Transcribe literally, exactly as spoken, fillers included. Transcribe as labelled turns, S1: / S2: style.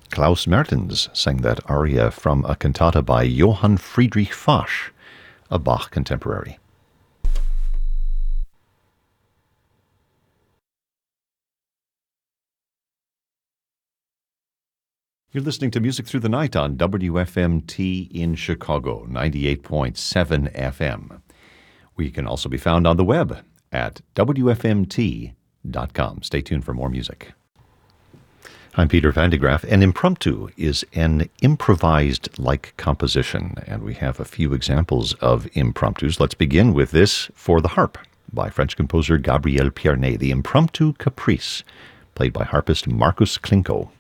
S1: Klaus Mertens sang that aria from a cantata by Johann Friedrich Fasch, a Bach contemporary. You're listening to Music Through the Night on W F M T in Chicago, ninety-eight point seven F M. We can also be found on the web at W F M T dot com. Stay tuned for more music. I'm Peter Van de Graaff. An impromptu is an improvised-like composition, and we have a few examples of impromptus. Let's begin with this for the harp by French composer Gabriel Pierné, the Impromptu Caprice, played by harpist Marcus Klinko.